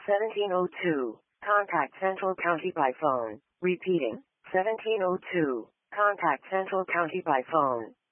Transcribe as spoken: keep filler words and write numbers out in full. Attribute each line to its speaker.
Speaker 1: seventeen oh two. Contact Central County by phone. Repeating. seventeen oh two. Contact Central County by phone.